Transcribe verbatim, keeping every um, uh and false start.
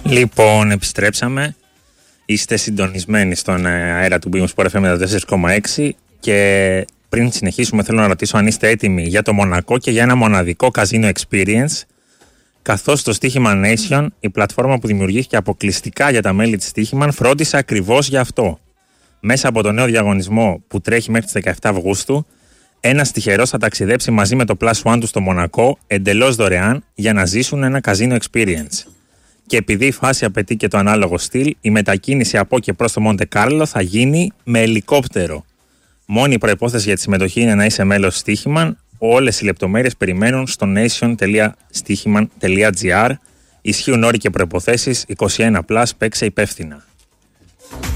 Λοιπόν, επιστρέψαμε. Είστε συντονισμένοι στον αέρα του Bimos Sport εφ εμ ενενήντα τέσσερα κόμμα έξι και πριν συνεχίσουμε θέλω να ρωτήσω αν είστε έτοιμοι για το Μονακό και για ένα μοναδικό casino experience, καθώς το Στοίχημαν Nation, η πλατφόρμα που δημιουργήθηκε αποκλειστικά για τα μέλη της Στοίχημαν, φρόντισε ακριβώς γι' αυτό. Μέσα από το νέο διαγωνισμό που τρέχει μέχρι τις δεκαεφτά Αυγούστου, ένας τυχερός θα ταξιδέψει μαζί με το Plus One του στο Μονακό εντελώς δωρεάν για να ζήσουν ένα casino experience. Και επειδή η φάση απαιτεί και το ανάλογο στυλ, η μετακίνηση από και προς το Μοντε Κάρλο θα γίνει με ελικόπτερο. Μόνη η προϋπόθεση για τη συμμετοχή είναι να είσαι μέλος Στοίχημαν. Όλες οι λεπτομέρειες περιμένουν στο nation τελεία στοίχημαν τελεία τζι άρ. Ισχύουν όροι και προϋποθέσεις. είκοσι ένα συν, παίξε υπεύθυνα.